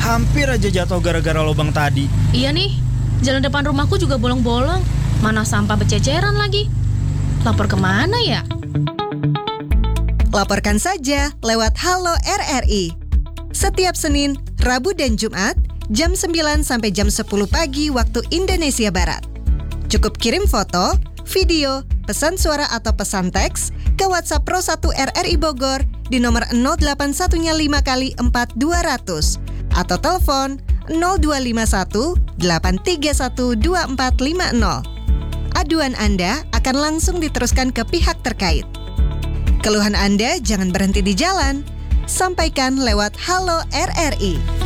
hampir aja jatuh gara-gara lubang tadi. Iya nih, jalan depan rumahku juga bolong-bolong. Mana sampah bececeran lagi. Lapor kemana ya? Laporkan saja lewat Halo RRI. Setiap Senin, Rabu dan Jumat, jam 9 sampai jam 10 pagi waktu Indonesia Barat. Cukup kirim foto, video, pesan suara atau pesan teks ke WhatsApp Pro 1 RRI Bogor di nomor 0815 atau telepon 0251 831 2450. Aduan Anda akan langsung diteruskan ke pihak terkait. Keluhan Anda jangan berhenti di jalan. Sampaikan lewat Halo RRI.